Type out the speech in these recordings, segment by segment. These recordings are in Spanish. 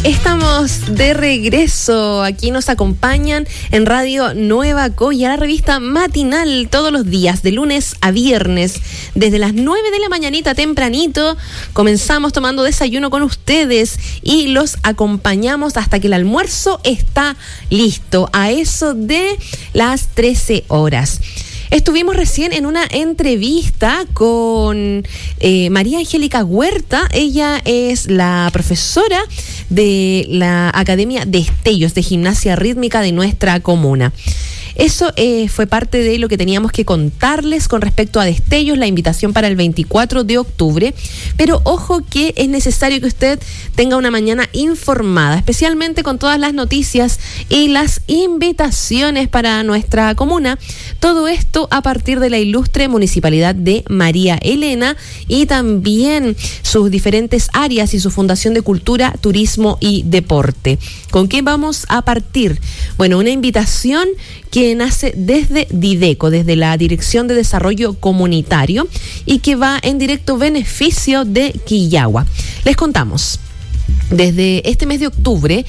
Estamos de regreso. Aquí nos acompañan en Radio Nueva Coya, la revista matinal, todos los días, de lunes a viernes, desde las 9 de la mañanita tempranito. Comenzamos tomando desayuno con ustedes y los acompañamos hasta que el almuerzo está listo, a eso de las 13 horas. Estuvimos recién en una entrevista con María Angélica Huerta. Ella es la profesora de la Academia Destellos de Gimnasia Rítmica de nuestra comuna. Eso fue parte de lo que teníamos que contarles con respecto a Destellos, la invitación para el 24 de octubre. Pero ojo que es necesario que usted tenga una mañana informada, especialmente con todas las noticias y las invitaciones para nuestra comuna. Todo esto a partir de la ilustre Municipalidad de María Elena y también sus diferentes áreas y su Fundación de Cultura, Turismo y Deporte. ¿Con qué vamos a partir? Bueno, una invitación que nace desde Dideco, desde la Dirección de Desarrollo Comunitario, y que va en directo beneficio de Quillagua. Les contamos. Desde este mes de octubre,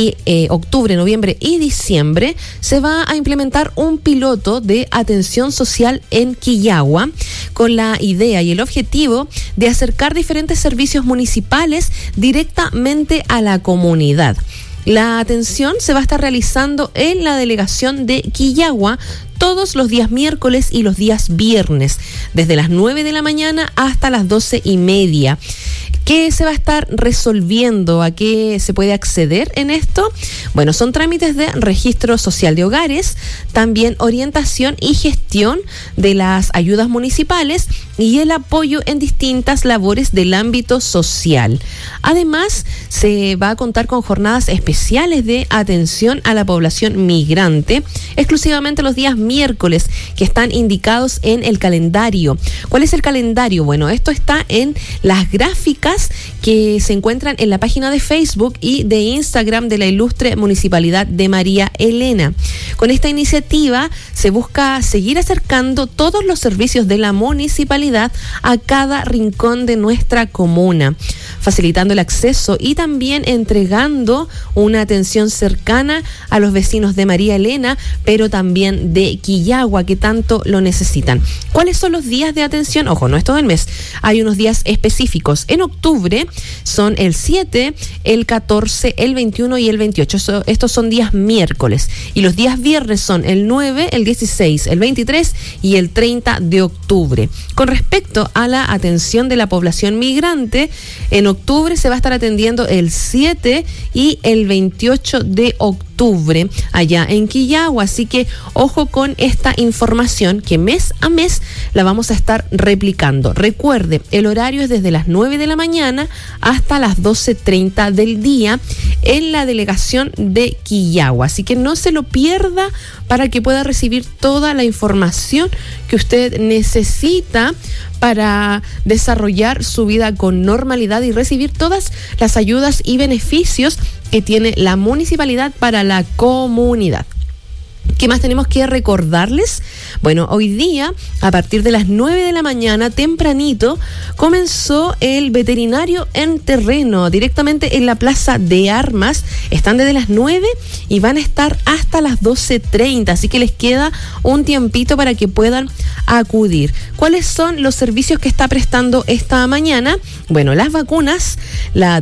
noviembre y diciembre, se va a implementar un piloto de atención social en Quillagua, con la idea y el objetivo de acercar diferentes servicios municipales directamente a la comunidad. La atención se va a estar realizando en la delegación de Quillagua todos los días miércoles y los días viernes, desde las 9 de la mañana hasta las 12:30. ¿Qué se va a estar resolviendo? ¿A qué se puede acceder en esto? Bueno, son trámites de registro social de hogares, también orientación y gestión de las ayudas municipales y el apoyo en distintas labores del ámbito social. Además, se va a contar con jornadas especiales de atención a la población migrante, exclusivamente los días miércoles, que están indicados en el calendario. ¿Cuál es el calendario? Bueno, esto está en las gráficas que se encuentran en la página de Facebook y de Instagram de la ilustre Municipalidad de María Elena. Con esta iniciativa se busca seguir acercando todos los servicios de la municipalidad a cada rincón de nuestra comuna, facilitando el acceso y también entregando una atención cercana a los vecinos de María Elena, pero también de Quillagua, que tanto lo necesitan. ¿Cuáles son los días de atención? Ojo, no es todo el mes, hay unos días específicos. En octubre son el 7, el 14, el 21 y el 28. Estos son días miércoles. Y los días viernes son el 9, el 16, el 23 y el 30 de octubre. Con respecto a la atención de la población migrante, en octubre se va a estar atendiendo el 7 y el 28 de octubre allá en Quillagua. Así que ojo con esta información que mes a mes la vamos a estar replicando. Recuerde, el horario es desde las 9 de la mañana hasta las 12:30 del día en la delegación de Quillagua. Así que no se lo pierda para que pueda recibir toda la información que usted necesita para desarrollar su vida con normalidad y recibir todas las ayudas y beneficios que tiene la municipalidad para la comunidad. ¿Qué más tenemos que recordarles? Bueno, hoy día, a partir de las 9 de la mañana, tempranito, comenzó el veterinario en terreno, directamente en la Plaza de Armas. Están desde las 9 y van a estar hasta las 12:30, así que les queda un tiempito para que puedan acudir. ¿Cuáles son los servicios que está prestando esta mañana? Bueno, las vacunas, la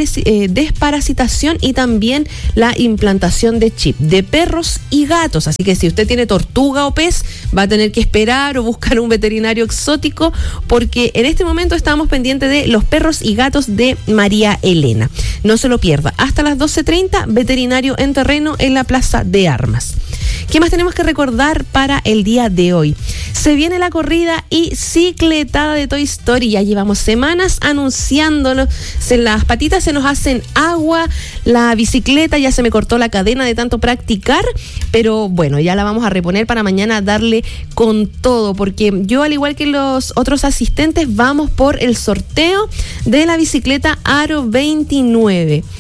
desparasitación y también la implantación de chip de perros y gatos. Así que si usted tiene tortuga o pez, va a tener que esperar o buscar un veterinario exótico, porque en este momento estamos pendientes de los perros y gatos de María Elena. No se lo pierda. Hasta las 12:30, veterinario en terreno en la Plaza de Armas. ¿Qué más tenemos que recordar para el día de hoy? Se viene la corrida y cicletada de Toy Story. Ya llevamos semanas anunciándonos. Las patitas se nos hacen agua. La bicicleta ya se me cortó la cadena de tanto practicar. Pero bueno, ya la vamos a reponer para mañana darle con todo. Porque yo, al igual que los otros asistentes, vamos por el sorteo de la bicicleta Aro 29.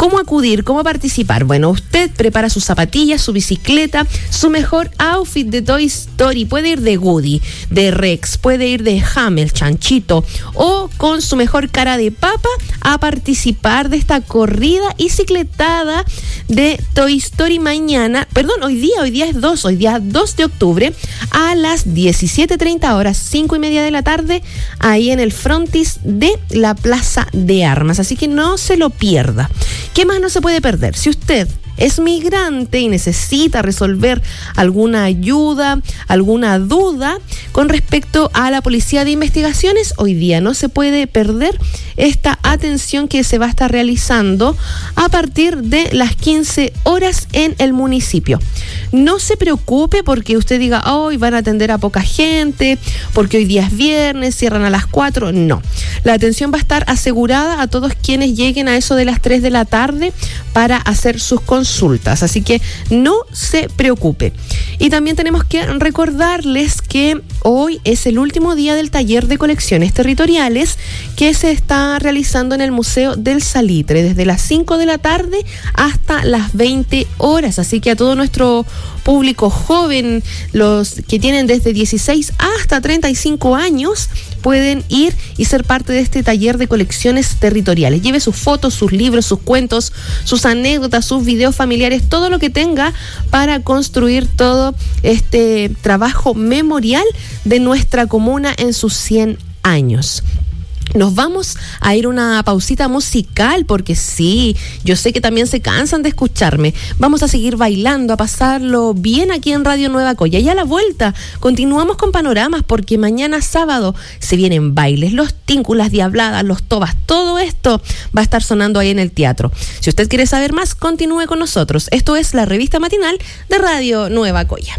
¿Cómo acudir? ¿Cómo participar? Bueno, usted prepara sus zapatillas, su bicicleta, su mejor outfit de Toy Story. Puede ir de Woody, de Rex, puede ir de Hamel, Chanchito, o con su mejor cara de papa a participar de esta corrida y cicletada de Toy Story mañana. Perdón, hoy día es 2 de octubre a las 17:30 horas, 5:30 de la tarde, ahí en el frontis de la Plaza de Armas. Así que no se lo pierda. ¿Qué más no se puede perder? Si usted es migrante y necesita resolver alguna ayuda, alguna duda con respecto a la Policía de Investigaciones, hoy día no se puede perder esta atención que se va a estar realizando a partir de las 15 horas en el municipio. No se preocupe porque usted diga, hoy van a atender a poca gente, porque hoy día es viernes, cierran a las 4. No, la atención va a estar asegurada a todos quienes lleguen a eso de las 3 de la tarde para hacer sus consultas, así que no se preocupe. Y también tenemos que recordarles que hoy es el último día del taller de colecciones territoriales que se está realizando en el Museo del Salitre, desde las 5 de la tarde hasta las 20 horas, así que a todo nuestro público joven, los que tienen desde 16 hasta 35 años, pueden ir y ser parte de este taller de colecciones territoriales. Lleve sus fotos, sus libros, sus cuentos, sus anécdotas, sus videos familiares, todo lo que tenga para construir todo este trabajo memorial de nuestra comuna en sus 100 años. Nos vamos a ir una pausita musical porque sí, yo sé que también se cansan de escucharme. Vamos a seguir bailando, a pasarlo bien aquí en Radio Nueva Coya. Y a la vuelta continuamos con panoramas porque mañana sábado se vienen bailes, los tínculas, diabladas, los tobas, todo esto va a estar sonando ahí en el teatro. Si usted quiere saber más, continúe con nosotros. Esto es la revista matinal de Radio Nueva Coya.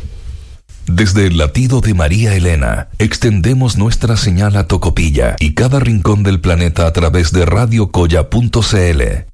Desde el latido de María Elena, extendemos nuestra señal a Tocopilla y cada rincón del planeta a través de radiocoya.cl.